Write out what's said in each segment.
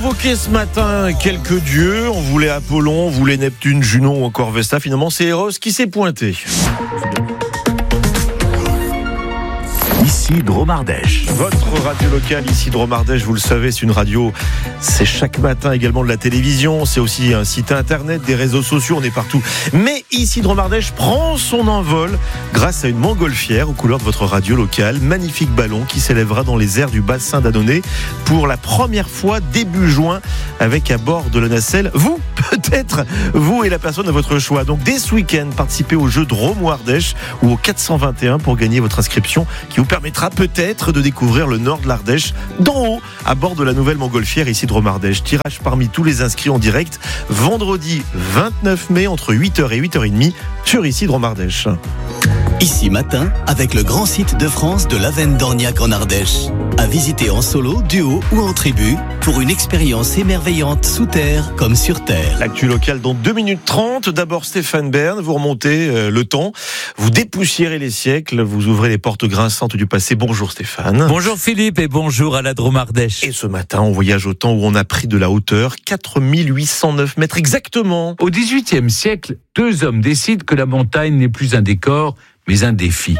invoqué ce matin quelques dieux. On voulait Apollon, on voulait Neptune, Junon ou encore Vesta. Finalement, c'est Eros qui s'est pointé. Ici Dromardèche. Votre radio locale, ici Dromardèche, vous le savez, c'est une radio, c'est chaque matin également de la télévision, c'est aussi un site internet, des réseaux sociaux, on est partout. Mais ici Dromardèche prend son envol grâce à une montgolfière aux couleurs de votre radio locale. Magnifique ballon qui s'élèvera dans les airs du bassin d'Annonay pour la première fois début juin avec à bord de la nacelle, vous, peut-être, vous et la personne de votre choix. Donc dès ce week-end, participez au jeu Dromardèche ou au 421 pour gagner votre inscription qui vous permettra peut-être de découvrir le nord de l'Ardèche d'en haut à bord de la nouvelle montgolfière ici Dromardèche. Tirage parmi tous les inscrits en direct vendredi 29 mai entre 8h et 8h30 sur ici Dromardèche. Ici matin, avec le grand site de France de l'Avenne d'Orniac en Ardèche. À visiter en solo, duo ou en tribu pour une expérience émerveillante sous terre comme sur terre. L'actu locale dans 2 minutes 30. D'abord Stéphane Bern, vous remontez le temps, vous dépoussiérez les siècles, vous ouvrez les portes grinçantes du passé. Bonjour Stéphane. Bonjour Philippe et bonjour à la Dromardèche. Et ce matin, on voyage au temps où on a pris de la hauteur, 4809 mètres exactement. Au XVIIIe siècle, 2 hommes décident que la montagne n'est plus un décor, mais un défi.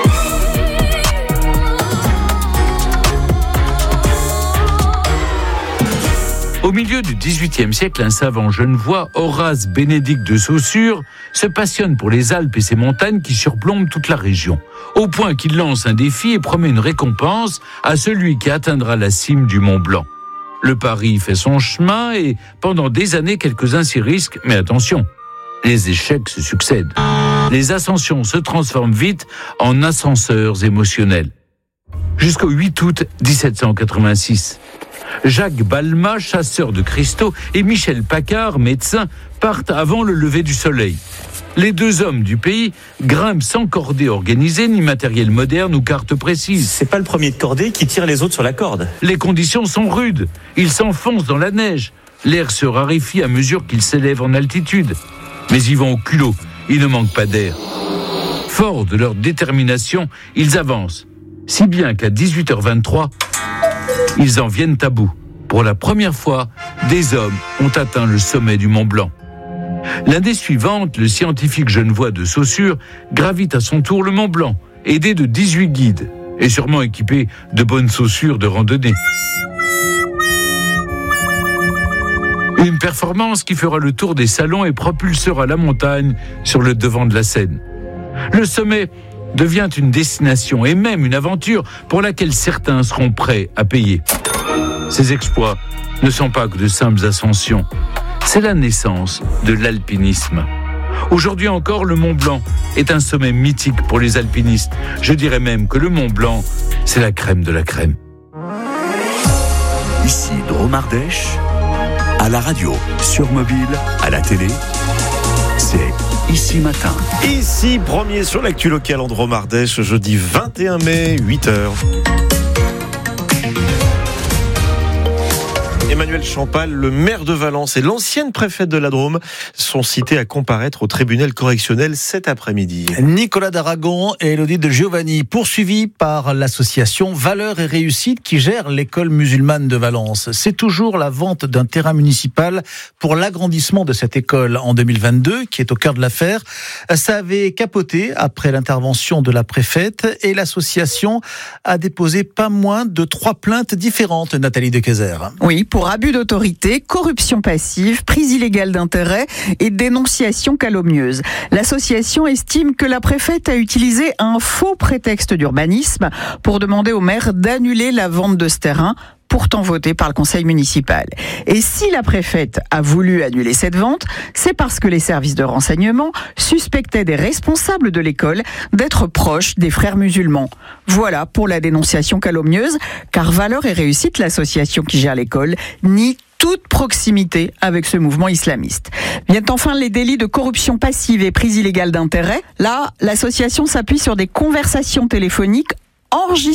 Au milieu du XVIIIe siècle, un savant genevois, Horace Bénédict de Saussure, se passionne pour les Alpes et ses montagnes qui surplombent toute la région, au point qu'il lance un défi et promet une récompense à celui qui atteindra la cime du Mont Blanc. Le pari fait son chemin et pendant des années, quelques-uns s'y risquent, mais attention, les échecs se succèdent. Les ascensions se transforment vite en ascenseurs émotionnels. Jusqu'au 8 août 1786. Jacques Balmat, chasseur de cristaux, et Michel Paccard, médecin, partent avant le lever du soleil. Les 2 hommes du pays grimpent sans cordée organisée, ni matériel moderne ou carte précise. C'est pas le premier de cordée qui tire les autres sur la corde. Les conditions sont rudes. Ils s'enfoncent dans la neige. L'air se raréfie à mesure qu'ils s'élèvent en altitude. Mais ils vont au culot. Il ne manque pas d'air. Forts de leur détermination, ils avancent. Si bien qu'à 18h23, ils en viennent à bout. Pour la première fois, des hommes ont atteint le sommet du Mont Blanc. L'année suivante, le scientifique genevois de Saussure gravit à son tour le Mont Blanc, aidé de 18 guides, et sûrement équipé de bonnes chaussures de randonnée. Une performance qui fera le tour des salons et propulsera la montagne sur le devant de la scène. Le sommet devient une destination et même une aventure pour laquelle certains seront prêts à payer. Ces exploits ne sont pas que de simples ascensions. C'est la naissance de l'alpinisme. Aujourd'hui encore, le Mont Blanc est un sommet mythique pour les alpinistes. Je dirais même que le Mont Blanc, c'est la crème de la crème. Ici Dromardèche, à la radio, sur mobile, à la télé, c'est Ici Matin. Ici, premier sur l'actu locale en Dromardèche, jeudi 21 mai, 8h. Emmanuel Champal, le maire de Valence et l'ancienne préfète de la Drôme sont cités à comparaître au tribunal correctionnel cet après-midi. Nicolas d'Aragon et Élodie de Giovanni, poursuivis par l'association Valeurs et Réussite qui gère l'école musulmane de Valence. C'est toujours la vente d'un terrain municipal pour l'agrandissement de cette école en 2022 qui est au cœur de l'affaire. Ça avait capoté après l'intervention de la préfète et l'association a déposé pas moins de 3 plaintes différentes, Nathalie Decayzer. Oui, pour abus d'autorité, corruption passive, prise illégale d'intérêt et dénonciation calomnieuse. L'association estime que la préfète a utilisé un faux prétexte d'urbanisme pour demander au maire d'annuler la vente de ce terrain, pourtant voté par le conseil municipal. Et si la préfète a voulu annuler cette vente, c'est parce que les services de renseignement suspectaient des responsables de l'école d'être proches des frères musulmans. Voilà pour la dénonciation calomnieuse, car Valeurs et Réussite, l'association qui gère l'école, nie toute proximité avec ce mouvement islamiste. Viennent enfin les délits de corruption passive et prise illégale d'intérêt. Là, l'association s'appuie sur des conversations téléphoniques enregistrées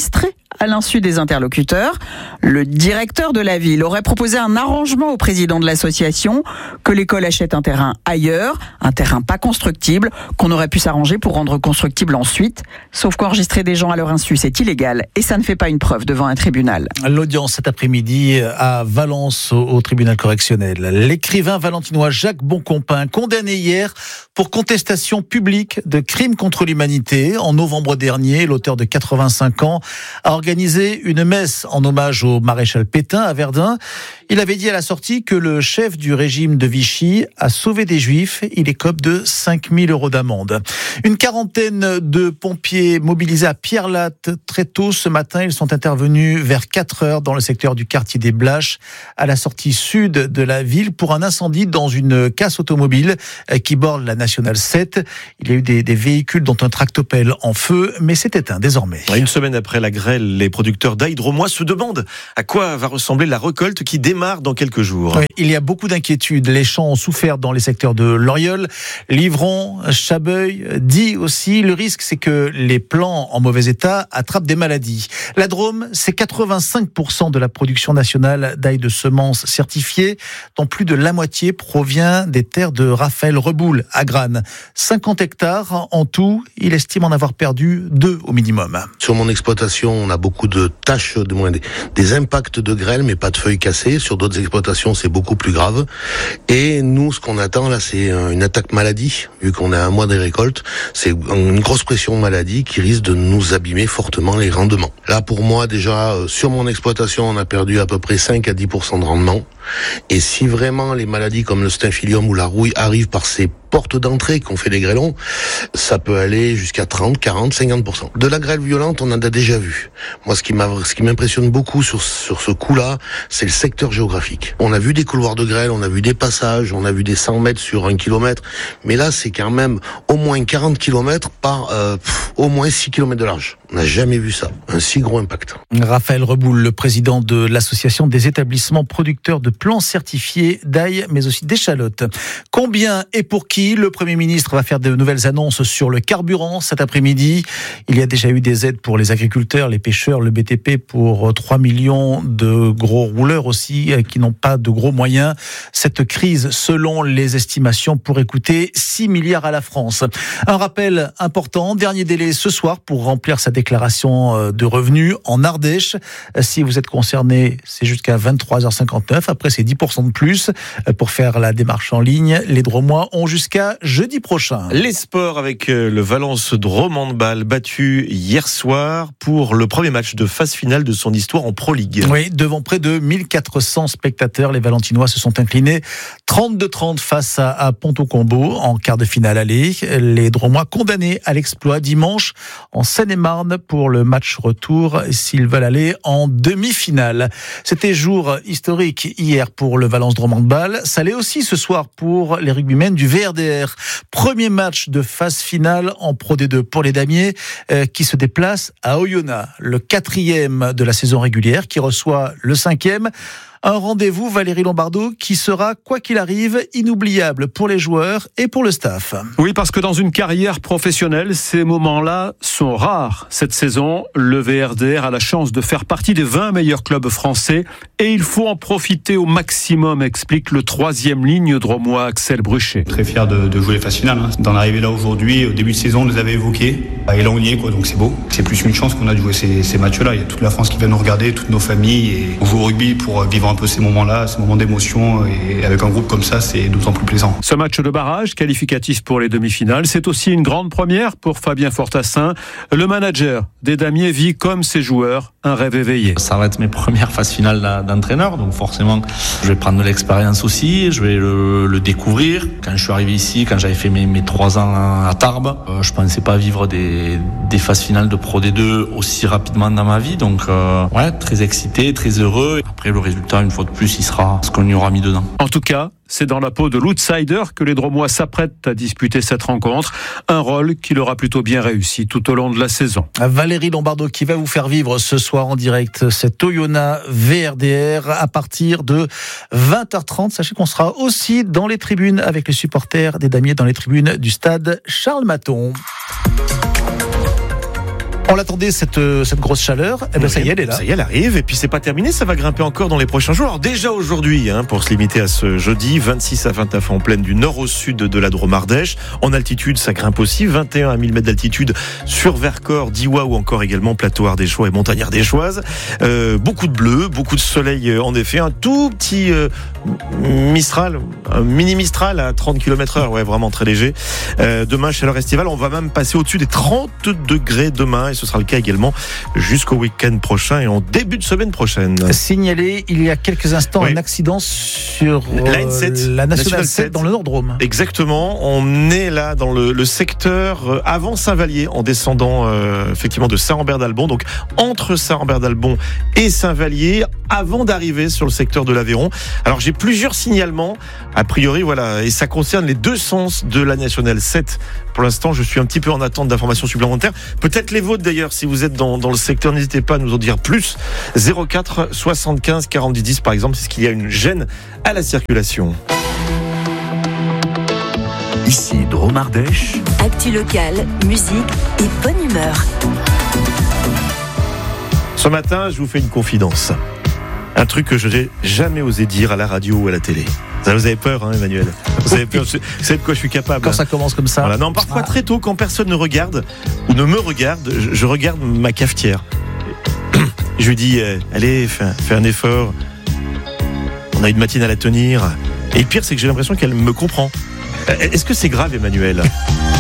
à l'insu des interlocuteurs. Le directeur de la ville aurait proposé un arrangement au président de l'association, que l'école achète un terrain ailleurs, un terrain pas constructible, qu'on aurait pu s'arranger pour rendre constructible ensuite. Sauf qu'enregistrer des gens à leur insu, c'est illégal et ça ne fait pas une preuve devant un tribunal. L'audience cet après-midi à Valence, au tribunal correctionnel. L'écrivain valentinois Jacques Boncompin, condamné hier pour contestation publique de crimes contre l'humanité. En novembre dernier, l'auteur de 85 ans a organisé une messe en hommage au maréchal Pétain à Verdun. Il avait dit à la sortie que le chef du régime de Vichy a sauvé des juifs. Il écope de 5 000 € d'amende. Une quarantaine de pompiers mobilisés à Pierrelatte très tôt ce matin. Ils sont intervenus vers 4 heures dans le secteur du quartier des Blaches, à la sortie sud de la ville, pour un incendie dans une casse automobile qui borde la Nationale 7. Il y a eu des véhicules dont un tractopelle en feu, mais c'est éteint désormais. Une semaine après la grêle, les producteurs d'ail drômois se demandent à quoi va ressembler la récolte qui démarre dans quelques jours. Oui, il y a beaucoup d'inquiétudes. Les champs ont souffert dans les secteurs de Loriol, Livron, Chabeuil, Die aussi. Le risque, c'est que les plants en mauvais état attrapent des maladies. La Drôme, c'est 85% de la production nationale d'ail de semences certifiées, dont plus de la moitié provient des terres de Raphaël Reboul à Grane. 50 hectares en tout, il estime en avoir perdu 2 au minimum. Sur mon exploitation, on a beaucoup de taches, des impacts de grêle, mais pas de feuilles cassées. Sur d'autres exploitations, c'est beaucoup plus grave. Et nous, ce qu'on attend là, c'est une attaque maladie. Vu qu'on a un mois des récoltes, c'est une grosse pression maladie qui risque de nous abîmer fortement les rendements. Là, pour moi, déjà, sur mon exploitation, on a perdu à peu près 5 à 10% de rendement. Et si vraiment les maladies comme le staphylium ou la rouille arrivent par ces portes d'entrée qu'on fait les grêlons, ça peut aller jusqu'à 30, 40, 50%. De la grêle violente, on en a déjà vu. Moi, ce qui m'impressionne beaucoup sur ce coup-là, c'est le secteur géographique. On a vu des couloirs de grêle, on a vu des passages, on a vu des 100 mètres sur 1 kilomètre, mais là, c'est quand même au moins 40 kilomètres par au moins 6 kilomètres de large. On n'a jamais vu ça, un si gros impact. Raphaël Reboul, le président de l'association des établissements producteurs de plants certifiés d'ail, mais aussi d'échalotes. Combien et pour qui? Le Premier ministre va faire de nouvelles annonces sur le carburant cet après-midi. Il y a déjà eu des aides pour les agriculteurs, les pêcheurs, le BTP pour 3 millions de gros rouleurs aussi qui n'ont pas de gros moyens. Cette crise, selon les estimations, pourrait coûter 6 milliards à la France. Un rappel important, dernier délai ce soir pour remplir sa déclaration de revenus en Ardèche. Si vous êtes concerné, c'est jusqu'à 23h59. Après, c'est 10% de plus. Pour faire la démarche en ligne, les Drômois ont jusqu'à jeudi prochain. Les sports avec le Valence Drôme Handball battu hier soir pour le premier match de phase finale de son histoire en Pro League. Oui, devant près de 1400 spectateurs, les Valentinois se sont inclinés 32-30 face à Ponto-Combo en quart de finale aller. Les Drômois condamnés à l'exploit dimanche en Seine-et-Marne pour le match retour s'ils veulent aller en demi-finale. C'était jour historique hier pour le Valence Drôme Handball. Ça l'est aussi ce soir pour les rugbymen du VRDR. Premier match de phase finale en Pro D2 pour les Damiers qui se déplacent à Oyonnax, le 4e de la saison régulière qui reçoit le 5e. Un rendez-vous, Valérie Lombardo, qui sera, quoi qu'il arrive, inoubliable pour les joueurs et pour le staff. Oui, parce que dans une carrière professionnelle, ces moments-là sont rares. Cette saison, le VRDR a la chance de faire partie des 20 meilleurs clubs français et il faut en profiter au maximum, explique le 3e ligne drômois Axel Bruchet. Très fier de jouer les phases finales. D'en arriver là aujourd'hui, au début de saison, on nous avait évoqué. Et là, on y est, donc c'est beau. C'est plus une chance qu'on a de jouer ces matchs-là. Il y a toute la France qui vient nous regarder, toutes nos familles. Et on joue au rugby pour vivre un peu ces moments-là, ces moments d'émotion, et avec un groupe comme ça, c'est d'autant plus plaisant. Ce match de barrage, qualificatif pour les demi-finales, c'est aussi une grande première pour Fabien Fortassin. Le manager des Damiers vit comme ses joueurs un rêve éveillé. Ça va être mes premières phases finales d'entraîneur, donc forcément, je vais prendre de l'expérience aussi, je vais le découvrir. Quand je suis arrivé ici, quand j'avais fait mes 3 ans à Tarbes, je pensais pas vivre des phases finales de Pro D2 aussi rapidement dans ma vie, donc ouais, très excité, très heureux. Après, le résultat, une fois de plus, il sera ce qu'on y aura mis dedans. En tout cas, c'est dans la peau de l'outsider que les Drômois s'apprêtent à disputer cette rencontre. Un rôle qui leur a plutôt bien réussi tout au long de la saison. Valérie Lombardo qui va vous faire vivre ce soir en direct cet Oyonnax VRDR à partir de 20h30. Sachez qu'on sera aussi dans les tribunes avec les supporters des Damiers dans les tribunes du stade Charles Maton. On l'attendait cette grosse chaleur, et ça y est, elle est là. Ça y est, elle arrive, et puis c'est pas terminé, ça va grimper encore dans les prochains jours. Alors déjà aujourd'hui, pour se limiter à ce jeudi, 26 à 29 en pleine du nord au sud de la Drôme Ardèche. En altitude, ça grimpe aussi, 21 à 1000 mètres d'altitude sur Vercors, Diois ou encore également plateau ardéchois et montagne ardéchoise. Beaucoup de bleu, beaucoup de soleil en effet, un tout petit Mistral, un mini Mistral à 30 km/h, ouais, vraiment très léger. Demain, chaleur estivale, on va même passer au-dessus des 30 degrés demain, et ce sera le cas également jusqu'au week-end prochain et en début de semaine prochaine. Signalé il y a quelques instants un accident sur la Nationale 7 dans le Nord-Drôme. Exactement, on est là dans le secteur avant Saint-Vallier, en descendant effectivement de Saint-Rambert-d'Albon, donc entre Saint-Rambert-d'Albon et Saint-Vallier, avant d'arriver sur le secteur de l'Aveyron. Alors j'ai plusieurs signalements, a priori voilà, et ça concerne les deux sens de la Nationale 7. Pour l'instant, je suis un petit peu en attente d'informations supplémentaires. Peut-être les vôtres d'ailleurs, si vous êtes dans le secteur, n'hésitez pas à nous en dire plus. 04 75 40 10 par exemple, c'est ce qu'il y a une gêne à la circulation. Ici Drôme Ardèche. Actu locale, musique et bonne humeur. Ce matin, je vous fais une confidence. Un truc que je n'ai jamais osé dire à la radio ou à la télé. Vous avez peur, Emmanuel? Vous avez peur, vous savez de quoi je suis capable. Quand ça commence comme ça. Voilà. Non, parfois très tôt, quand personne ne regarde ou ne me regarde, je regarde ma cafetière. Je lui dis, allez, fais un effort. On a une matinale à tenir. Et le pire, c'est que j'ai l'impression qu'elle me comprend. Est-ce que c'est grave, Emmanuel?